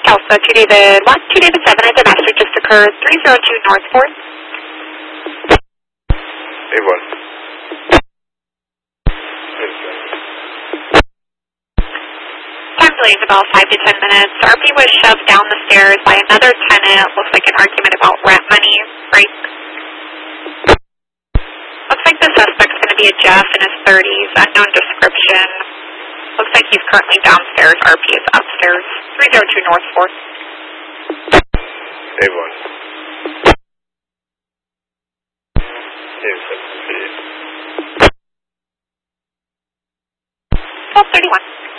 Alpha, 2 David 1, 2 David 7, a disaster just occurred, 302 North 4th. A1. Time delay is about 5 to 10 minutes. RP was shoved down the stairs by another tenant. Looks like an argument about rent money. Break. Looks like the suspect's going to be a Jeff in his 30s, unknown description. Looks like he's currently downstairs. RP is upstairs. 302 North 4th. A1. A7. 1231.